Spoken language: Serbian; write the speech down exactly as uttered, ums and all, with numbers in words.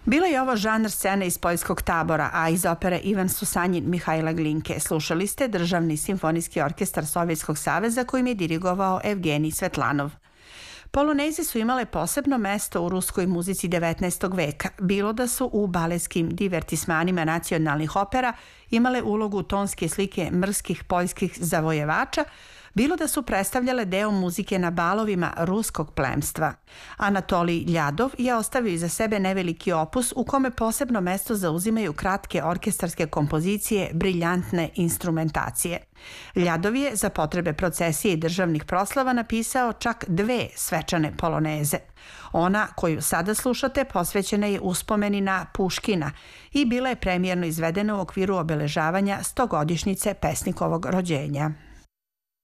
Bilo je ovo žanr scene iz poljskog tabora, a iz opere Ivan Susanjin Mihajla Glinke. Slušali ste Državni simfonijski orkestar Sovjetskog saveza kojim je dirigovao Evgenij Svetlanov. Poloneze su imale posebno mesto u ruskoj muzici devetnaestog veka, bilo da su u baletskim divertismanima nacionalnih opera imale ulogu tonske slike mrskih poljskih zavojevača, bilo da su predstavljale deo muzike na balovima ruskog plemstva. Anatolij Ljadov je ostavio iza sebe neveliki opus u kome posebno mesto zauzimaju kratke orkestarske kompozicije, briljantne instrumentacije. Ljadov je za potrebe procesije i državnih proslava napisao čak dve svečane poloneze. Ona koju sada slušate posvećena je uspomeni na Puškina i bila je premijerno izvedena u okviru obeležavanja stogodišnjice pesnikovog rođenja.